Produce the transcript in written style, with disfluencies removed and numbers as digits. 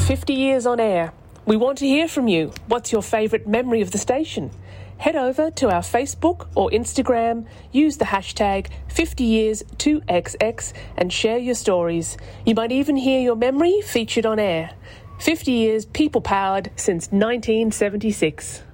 50 years on air. We want to hear from you. What's your favourite memory of the station? Head over to our Facebook or Instagram, use the hashtag 50years2XX and share your stories. You might even hear your memory featured on air. 50 years people-powered since 1976.